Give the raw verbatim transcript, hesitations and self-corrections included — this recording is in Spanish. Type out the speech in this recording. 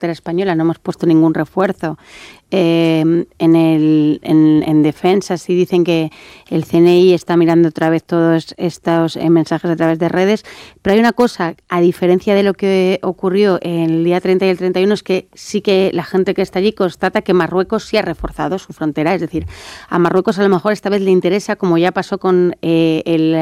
frontera española, no hemos puesto ningún refuerzo. Eh, en, el, en, en defensa sí dicen que el C N I está mirando otra vez todos estos eh, mensajes a través de redes, pero hay una cosa, a diferencia de lo que ocurrió el día treinta y el treinta y uno, es que sí que la gente que está allí constata que Marruecos sí ha reforzado su frontera, es decir, a Marruecos a lo mejor esta vez le interesa, como ya pasó con eh, el